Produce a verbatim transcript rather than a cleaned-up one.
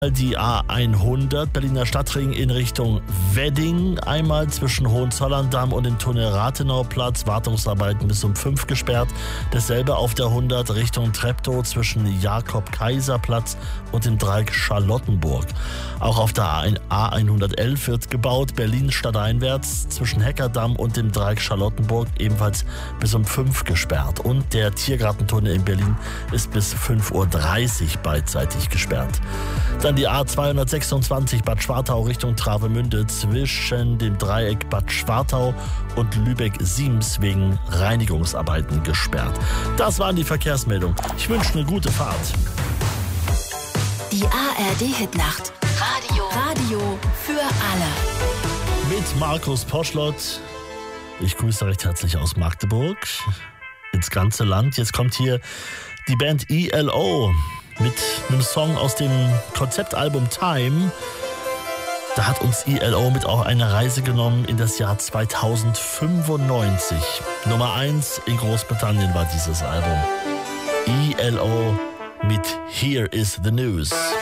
Die A hundert, Berliner Stadtring in Richtung Wedding, einmal zwischen Hohenzollern-Damm und dem Tunnel Rathenauplatz, Wartungsarbeiten bis um fünf gesperrt. Dasselbe auf der hundert Richtung Treptow zwischen Jakob-Kaiser-Platz und dem Dreieck Charlottenburg. Auch auf der A hundertelf wird gebaut, Berlin stadteinwärts zwischen Heckerdamm und dem Dreieck Charlottenburg, ebenfalls bis um fünf gesperrt. Und der Tiergartentunnel in Berlin ist bis fünf Uhr dreißig beidseitig gesperrt. Dann die A zweihundertsechsundzwanzig Bad Schwartau Richtung Travemünde zwischen dem Dreieck Bad Schwartau und Lübeck-Siems wegen Reinigungsarbeiten gesperrt. Das waren die Verkehrsmeldungen. Ich wünsche eine gute Fahrt. Die A R D-Hitnacht. Radio. Radio für alle. Mit Markus Poschlott. Ich grüße recht herzlich aus Magdeburg ins ganze Land. Jetzt kommt hier die Band E L O mit einem Song aus dem Konzeptalbum Time. Da hat uns E L O mit auf eine Reise genommen in das Jahr zweitausendfünfundneunzig. Nummer eins in Großbritannien war dieses Album. E L O mit Here is the News.